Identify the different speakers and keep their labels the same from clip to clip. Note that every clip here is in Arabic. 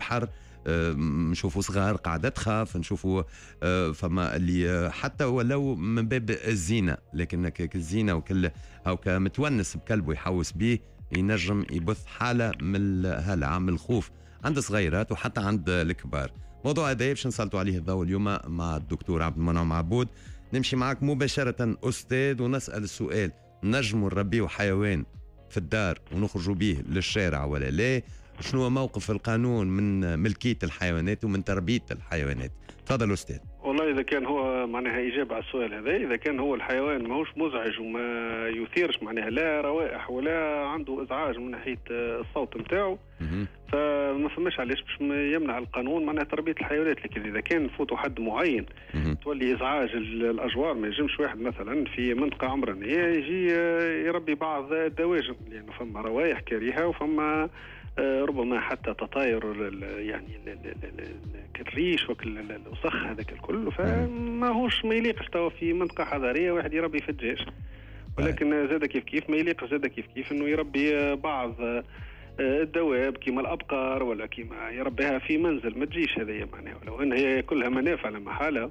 Speaker 1: البحر، نشوفوا صغار قاعدة تخاف، نشوفوا فما اللي حتى ولو من باب الزينة، لكن الزينة وكل أو كمتونس بكلبه يحوس به ينجم يبث حالة من الهلع من الخوف عند الصغيرات وحتى عند الكبار. موضوع هذا باش نسلطوا عليه الضوء اليوم مع الدكتور عبد المنعم عبود. نمشي معك مباشرة أستاذ ونسأل السؤال: نجموا نربيو حيوان في الدار ونخرجوا به للشارع ولا لا؟ شنو هو موقف القانون من ملكية الحيوانات ومن تربية الحيوانات؟ تفضل أستاذ.
Speaker 2: والله إذا كان هو معناها إجابة على السؤال هذا، إذا كان هو الحيوان ماهوش مزعج وما يثيرش معناها لا روائح ولا عنده إزعاج من ناحية الصوت متاعه، فما فماش علاش باش يمنع القانون معناها تربية الحيوانات. لكن إذا كان فوتوا حد معين تولي إزعاج الأجوار، ما ينجمش واحد مثلا في منطقة عمرانية يجي يربي بعض الدواجن لأنه فما روائح كريهة وفما ربما حتى تطاير يعني الريش والوسخ هذاك الكل، فما هوش ما يليقش توا في منطقة حضارية واحد يربي في الدجاج. ولكن زاد كيف ما يليقش زاد كيف انه يربي بعض الدواب كيما الابقار ولا كيما يربيها في منزل، ما تجيش هذه معناها ولو ان هي كلها منافع على محالها.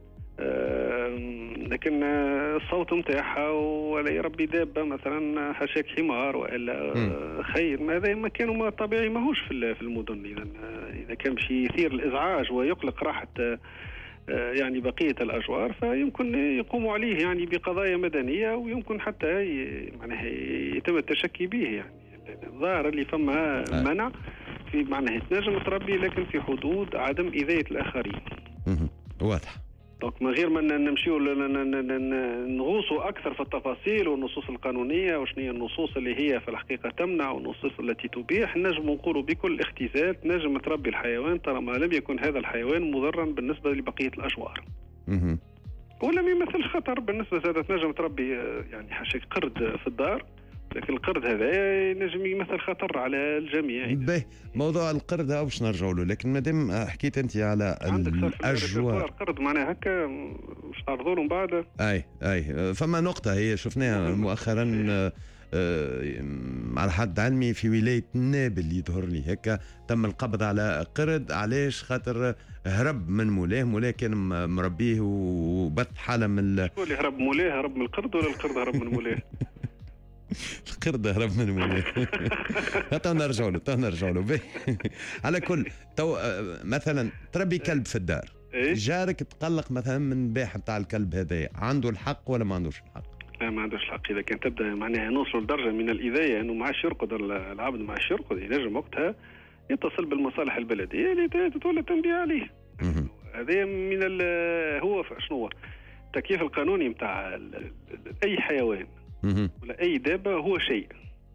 Speaker 2: لكن الصوت نتاعها ولا يربي دابه مثلا حاشاك حمار والا خير، هذا ما كانوا طبيعي ماهوش في المدن. اذا كان باش يثير الازعاج ويقلق راحه يعني بقيه الاجوار فيمكن يقوموا عليه يعني بقضايا مدنيه، ويمكن حتى معناها يتم التشكي به. يعني الظاهر اللي فما منع في معناها تنجم تربي لكن في حدود عدم اذايه الاخرين.
Speaker 1: واضح.
Speaker 2: دونك من غير ما نمشيو نغوصوا اكثر في التفاصيل والنصوص القانونيه وشنو هي النصوص اللي هي في الحقيقه تمنع والنصوص التي تبيح، نجم نقولوا بكل اختزال نجم تربي الحيوان طالما لم يكن هذا الحيوان مضرا بالنسبه لبقيه الاشوار. ولم يمثل خطر بالنسبه زادت نجم تربي يعني حاشاك قرد في الدار، لكن القرد هذا نجم يمثل خطر على الجميع.
Speaker 1: باهي موضوع القرد هذا باش نرجعوا له، لكن مادام حكيت انت على الاجواء
Speaker 2: القرد معناها هكا باش نعرضوا لهم بعد.
Speaker 1: اي فما نقطه هي شفناها مؤخرا على حد علمي في ولايه نابل يظهر لي هكا تم القبض على قرد. علاش؟ خاطر هرب من مولاه كان مربيه وبث حاله من
Speaker 2: شكون اللي هرب مولاه؟ هرب من القرد ولا القرد هرب من مولاه؟
Speaker 1: القرد هرب من مولاه. تو نرجعوا له. على كل مثلا تربي كلب في الدار، جارك تقلق مثلا من الباحة بتاع الكلب هذا، عنده الحق ولا ما عندوش الحق؟
Speaker 2: لا ما عندوش الحق. إذا كان تبدأ معناها نوصل لدرجة من الإذاية أنه ما عادش يرقد العبد، ما عادش يرقد، ينجم وقتها يتصل بالمصالح البلدية اللي تولى التنبيه عليه. هذا من هو شنو التكييف القانوني متاع أي حيوان ولا أي دابة هو شيء.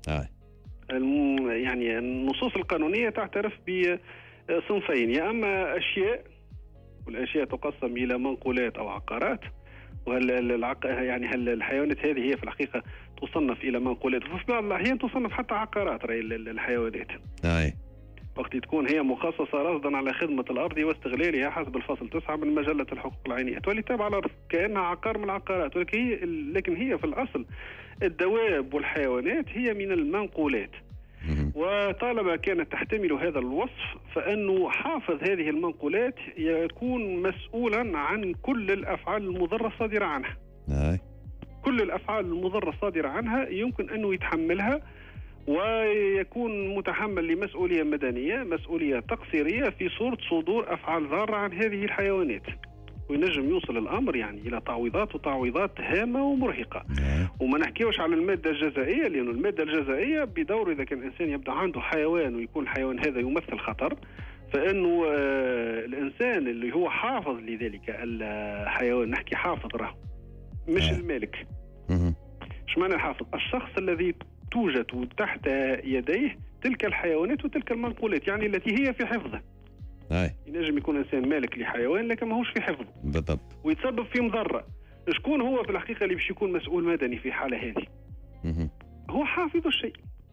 Speaker 2: يعني النصوص القانونية تعترف بصنفين: يا أما أشياء، والأشياء تقسم إلى منقولات أو عقارات، يعني الحيوانات هذه هي في الحقيقة تصنف إلى منقولات، وفي بعض الأحيان تصنف حتى عقارات الحيوانات. وقت تكون هي مخصصة رصدا على خدمة الأرض واستغلالها حسب الفصل 9 من مجلة الحقوق العينية، تولي تابعة الأرض كأنها عقار من العقارات. لكن هي في الأصل الدواب والحيوانات هي من المنقولات، وطالما كانت تحتمل هذا الوصف فإنه حافظ هذه المنقولات يكون مسؤولا عن كل الأفعال المضرة الصادرة عنها. كل الأفعال المضرة الصادرة عنها يمكن أنه يتحملها، ويكون متحمل لمسؤولية مدنية، مسؤولية تقصيرية في صورة صدور أفعال ضارة عن هذه الحيوانات، وينجم يوصل الأمر يعني إلى تعويضات هامة ومرهقة. وما نحكيوش على المادة الجزائية، لأن المادة الجزائية بدور إذا كان الإنسان يبدأ عنده حيوان ويكون الحيوان هذا يمثل خطر، فإنه الإنسان اللي هو حافظ لذلك الحيوان، نحكي حافظ راه مش المالك. ايش معنى الحافظ؟ الشخص الذي توجد تحت يديه تلك الحيوانات وتلك المنقولات، يعني التي هي في حفظه. ينجم يكون إنسان مالك لحيوان لكن ماهوش في حفظه
Speaker 1: بالضبط،
Speaker 2: ويتسبب في مضرة. شكون هو في الحقيقة اللي باش يكون مسؤول مدني في حالة هذه؟ هو حافظ الشيء.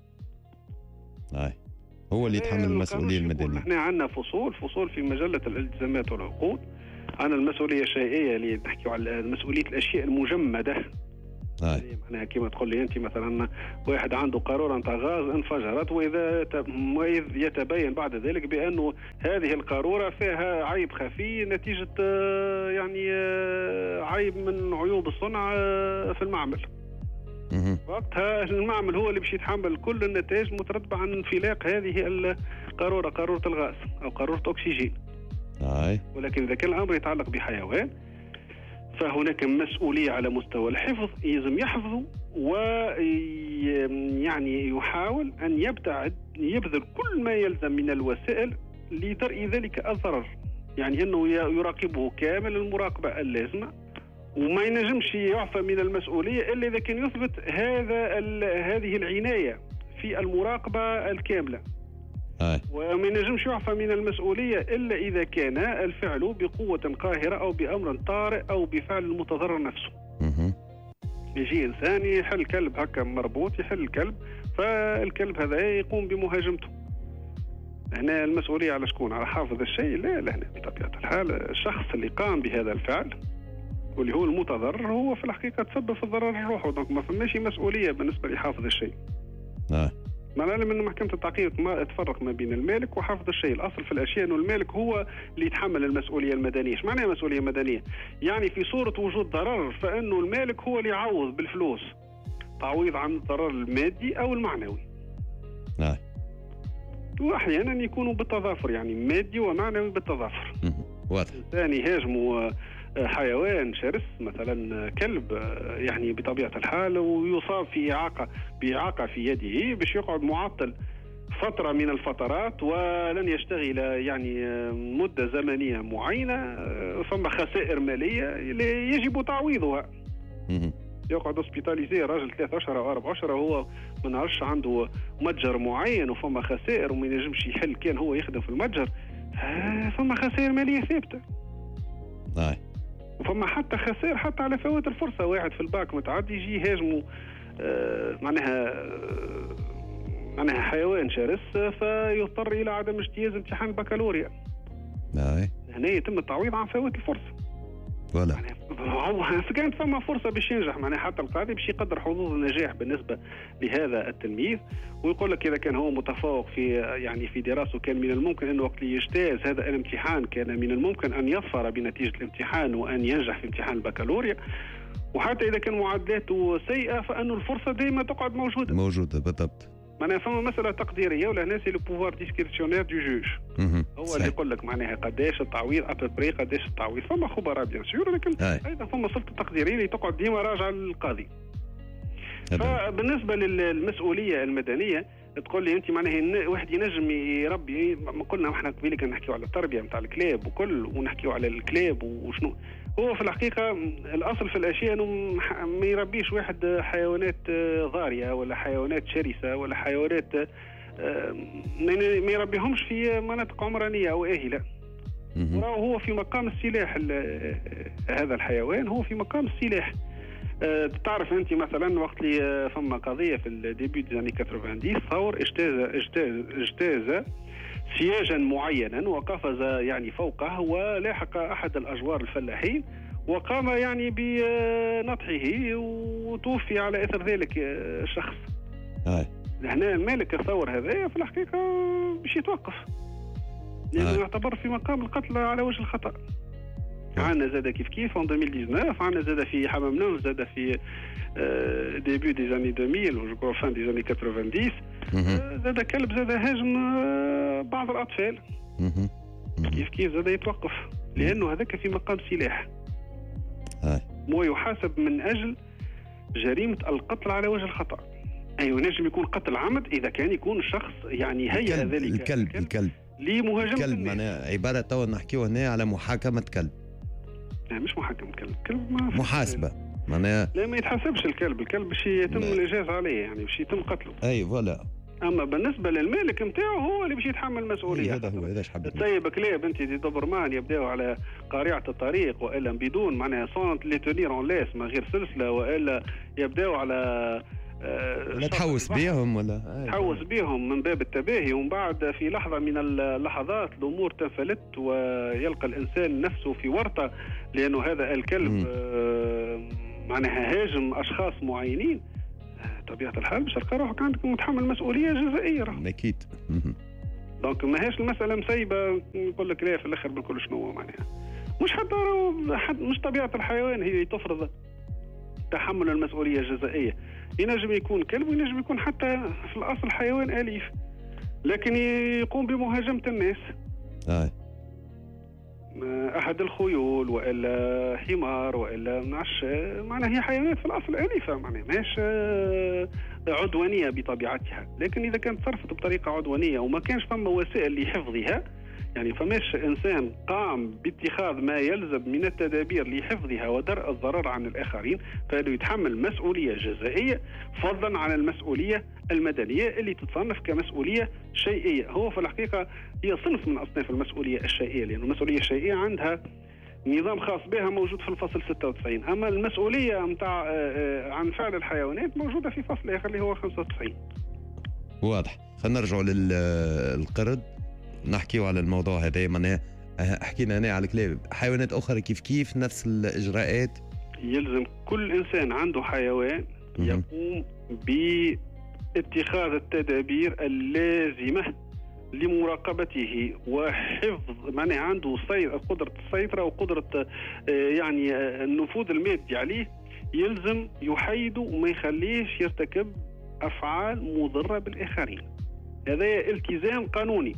Speaker 1: هو اللي يتحمل المسؤولية المدنية.
Speaker 2: احنا عندنا فصول في مجلة الالتزامات والعقود، عندنا المسؤولية الشيئية اللي نحكي على مسؤولية الأشياء المجمدة يعني معناها كما تقول لي انت مثلا واحد عنده قاروره نتاع غاز انفجرت، واذا يتبين بعد ذلك بانه هذه القاروره فيها عيب خفي نتيجه يعني عيب من عيوب الصنع في المعمل. وقتها المعمل هو اللي باش يتحمل كل النتائج المترتبه عن انفلاق هذه القاروره، قاروره الغاز او قاروره اكسجين. ولكن اذا كان الامر يتعلق بحيوان فهناك مسؤولية على مستوى الحفظ، يلزم يحفظه ويعني يحاول أن يبذل كل ما يلزم من الوسائل لدرء ذلك الضرر، يعني أنه يراقبه كامل المراقبة اللازمة، وما ينجمش يعفى من المسؤولية إلا إذا كان يثبت هذه العناية في المراقبة الكاملة. وما ينجمش يعفى من المسؤولية إلا إذا كان الفعل بقوة قاهرة أو بأمر طارئ أو بفعل المتضرر نفسه. يجي إنسان يحل كلب هكا مربوط، يحل الكلب، فالكلب هذا يقوم بمهاجمته. هنا المسؤولية على شكون؟ على حافظ الشيء؟ لا هنا بطبيعة الحال الشخص اللي قام بهذا الفعل واللي هو المتضرر هو في الحقيقة تسبب في الضرر لروحه، دونك ما فماش مسؤولية بالنسبة لحافظ الشيء. ما نعلم أن محكمة التعقيد ما تفرق ما بين المالك وحافظ الشيء. الأصل في الأشياء أنه المالك هو اللي يتحمل المسؤولية المدنية. إيش معناها مسؤولية مدنية؟ يعني في صورة وجود ضرر فإنه المالك هو اللي يعوض بالفلوس تعويض عن الضرر المادي أو المعنوي. وأحيانا يكونوا بالتضافر، يعني مادي ومعنوي بالتضافر.
Speaker 1: واضح.
Speaker 2: إنسان يهاجموا حيوان شرس مثلا كلب يعني بطبيعة الحال ويصاب في بإعاقة في يده، باش يقعد معطل فترة من الفترات ولن يشتغل يعني مدة زمنية معينة، ثم خسائر مالية يجب تعويضها. يقعد اسبيتاليزي راجل 3 أشهر أو 4 أشهر وهو ما نعرفش عنده متجر معين وفما خسائر وما ينجمش يحل، كان هو يخدم في المتجر فما خسائر مالية ثابتة. وفما حتى خسائر حتى على فوات الفرصة، واحد في الباك متعدي يجي يهاجمه معناها حيوان شرس فيضطر إلى عدم اجتياز امتحان البكالوريا. هنا يتم التعويض عن فوات الفرصة.
Speaker 1: ولا
Speaker 2: كانت فما فرصة باش ينجح، معناها حتى القاضي باش يقدر حظوظ النجاح بالنسبة لهذا التلميذ، ويقول لك إذا كان هو متفوق في دراسته كان من الممكن أنه وقت يجتاز هذا الامتحان كان من الممكن أن يظفر بنتيجة الامتحان وأن ينجح في امتحان البكالوريا. وحتى إذا كان معدلاته سيئة فإنه الفرصة ديما تقعد موجودة
Speaker 1: بالضبط.
Speaker 2: معناها فما مسألة تقديرية ولا ناس لو بوفوار ديسكريسيونير دو جوج هو اللي يقول لك معناها قداش التعويض ابري قداش التعويض. فما خبراء بيان سور، لكن ايضا فما سلطة تقديرية اللي تقعد ديما راجعة للقاضي. فبالنسبة للمسؤولية المدنية تقول لي انت معناها واحد ينجم يربي، ما قلنا احنا قبيله كنا نحكيو على التربيه نتاع الكلاب وكل ونحكيو على الكلاب وشنو هو في الحقيقه الاصل في الاشياء انه ما يربيش واحد حيوانات ضاريه ولا حيوانات شرسه ولا حيوانات ما يربيهمش في مناطق عمرانيه او اهله. وهو في مقام السلاح، هذا الحيوان هو في مقام السلاح. تعرف انت مثلا وقت اللي فما قضيه في الديبي دي 90 ثور اجتاز سياجا معينا وقفز يعني فوقه ولاحق احد الاشجار الفلاحين وقام يعني بنطحه وتوفي على اثر ذلك الشخص. هنا المالك الثور هذا في الحقيقه باش يتوقف لانه يعتبر في مقام القتل على وجه الخطأ. عندنا زاد كيف في 2019 عندنا زاد في حمام نون، زاد في ديبي دي زاني 2000 و جو فان دي زاني 90 زاد كلب زاد هاجم بعض الاطفال. كيف زاد يتوقف لانه هذاك في مقام سلاح مو يحاسب من اجل جريمه القتل على وجه الخطأ. ايوه نجم يكون قتل عمد اذا كان يكون الشخص يعني هيئ ذلك
Speaker 1: الكلب
Speaker 2: لمهاجمه
Speaker 1: الكلب. معناها عباره تو نحكيو هنا على محاكمه كلب.
Speaker 2: لا مش محاكمة الكلب
Speaker 1: محاسبة معناها.
Speaker 2: لا ما يتحاسبش الكلب باش يتم الإجازة عليه يعني باش يتم قتله.
Speaker 1: أي فوالا.
Speaker 2: أما بالنسبة للمالك نتاعو هو اللي باش يتحمل المسؤولية.
Speaker 1: هذا هو هذاش حبيت.
Speaker 2: تسيب كلاب أنت دي دوبرمان يبداو على قارعة الطريق وإلا بدون معناها سونت لي تونير اون لاس من غير سلسلة وإلا يبداو على
Speaker 1: ولا تحوس بيهم ولا
Speaker 2: تحوس بيهم من باب التباهي، ومن بعد في لحظة من اللحظات الأمور تنفلت ويلقى الإنسان نفسه في ورطة لأنه هذا الكلب معناها هاجم اشخاص معينين، طبيعه الحال باش تلقى روحك عندك متحمل مسؤوليه جزائيه.
Speaker 1: اكيد.
Speaker 2: دونك ماهيش المساله مسيبه نقول لك لا في الاخر بالكل شنو معناها. مش حتى مش طبيعه الحيوان هي اللي تفرض تحمل المسؤوليه الجزائيه. ينجم يكون كلب وينجم يكون حتى في الاصل حيوان اليف، لكن يقوم بمهاجمه الناس. احد الخيول والا حمار والا منعش، معناها هي حيوانات في الاصل اليفه، معناها ماهيش عدوانيه بطبيعتها، لكن اذا كانت تصرفت بطريقه عدوانيه وما كانش ثم وسائل لحفظها، يعني فماش انسان قام باتخاذ ما يلزم من التدابير لحفظها ودرء الضرر عن الاخرين، فهذا يتحمل مسؤوليه جزائيه فضلا عن المسؤوليه المدنيه اللي تتصنف كمسؤوليه شيئيه. هو في الحقيقه هي صنف من اصناف المسؤوليه الشيئيه، لان المسؤوليه الشيئيه عندها نظام خاص بها موجود في الفصل 96، اما المسؤوليه نتاع عن فعل الحيوانات موجوده في فصل اخر اللي هو 95.
Speaker 1: واضح. خلينا نرجعوا للقرد، نحكيوا على الموضوع هذا. معناها حكينا هنا على كلاب، حيوانات اخرى كيف نفس الاجراءات.
Speaker 2: يلزم كل انسان عنده حيوان يقوم باتخاذ التدابير اللازمه لمراقبته وحفظ، معناها عنده قدره السيطره وقدره يعني النفوذ المادي عليه. يلزم يحيده وما يخليش يرتكب افعال مضره بالاخرين. هذا التزام قانوني.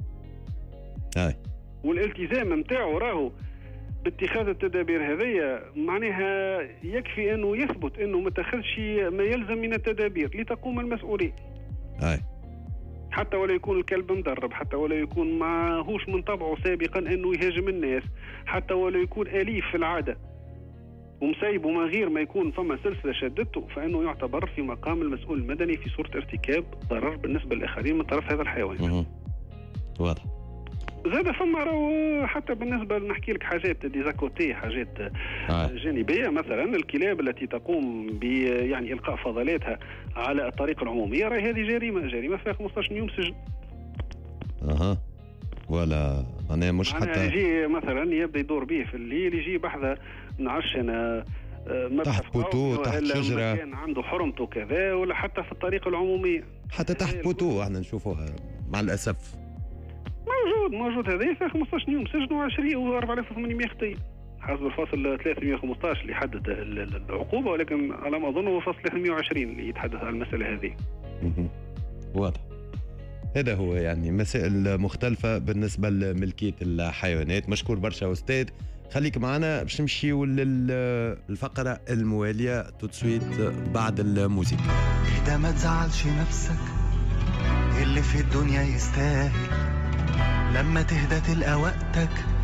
Speaker 2: والالتزام نتاعو راهو باتخاذ التدابير هذيا، معناها يكفي انه يثبت انه ما اتخذش ما يلزم من التدابير لتقوم المسؤوليه. حتى ولا يكون الكلب مدرب، حتى ولا يكون ماهوش من طبعه سابقا انه يهاجم الناس، حتى ولا يكون اليف في العاده ومسيب وما غير ما يكون ثم سلسله شدته، فانه يعتبر في مقام المسؤول المدني في صوره ارتكاب ضرر بالنسبه للاخرين من طرف هذا الحيوان.
Speaker 1: واضح.
Speaker 2: زاد ثم راهو حتى بالنسبه نحكي لك حاجات ديزاكوتي، حاجات جانبيه، مثلا الكلاب التي تقوم ب يعني القاء فضلاتها على الطريق العموميه، راهي هذه جريمه فيها 15 يوم سجن.
Speaker 1: ولا انا مش حتى
Speaker 2: يجي مثلا يبدا يدور به في الليل، يجي بحذا نعرفش انا
Speaker 1: تحت بوتو تحت شجره
Speaker 2: كان عنده حرمته كذا، ولا حتى في الطريق العموميه
Speaker 1: حتى تحت بوتو احنا نشوفوها مع الاسف.
Speaker 2: موجود هذا فيها 15 يوم سجن و20 و4800 خطية حسب الفصل 315 اللي يحدد العقوبة، ولكن على ما أظن هو فصل 320 اللي يتحدث عن المسألة هذه.
Speaker 1: واضح. هذا هو يعني مسائل مختلفة بالنسبة لملكية الحيوانات. مشكور برشا أستاذ. خليك معنا باش نمشيو للفقرة الموالية تسويت بعد الموسيقى.
Speaker 3: إذا ما تزعلش نفسك، اللي في الدنيا يستاهل لما تهدى تلقى وقتك